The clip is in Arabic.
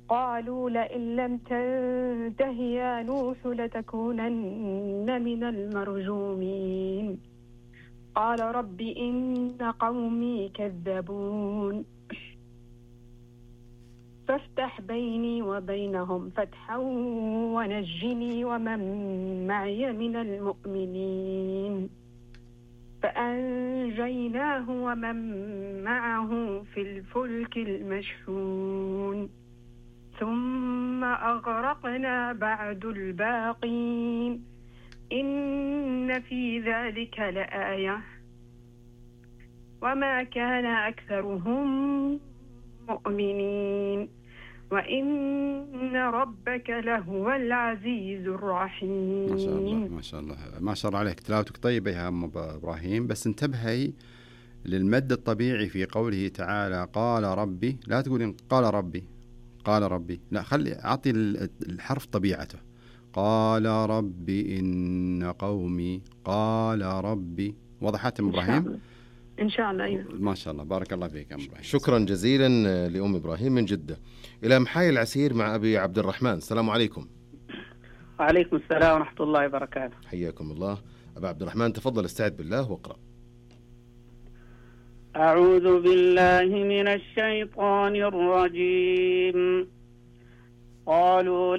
قالوا لئن لم تنته يا نوح لتكونن من المرجومين قال رب إن قومي كذبون فافتح بيني وبينهم فتحا ونجني ومن معي من المؤمنين فأنجيناه ومن معه في الفلك المشحون ثم أغرقنا بعد الباقين إن في ذلك لآية وما كان أكثرهم مؤمنين وإن ربك لهو العزيز الرحيم. ما شاء الله ما شاء الله ما شاء الله عليك، تلاوتك طيبة يا أم إبراهيم، بس انتبهي للمد الطبيعي في قوله تعالى قال ربي، لا تقولين قال ربي قال ربي، لا خلي أعطي الحرف طبيعته. قال ربي إن قومي قال ربي. وضحت أم إبراهيم؟ إن شاء الله أيوة. ما شاء الله بارك الله فيك أم إبراهيم. شكرا جزيلا لأم إبراهيم من جدة. إلى محاي العسير مع أبي عبد الرحمن. السلام عليكم. وعليكم السلام ورحمة الله وبركاته. حياكم الله. أبي عبد الرحمن تفضل استعد بالله واقرأ. أعوذ بالله من الشيطان الرجيم. قالوا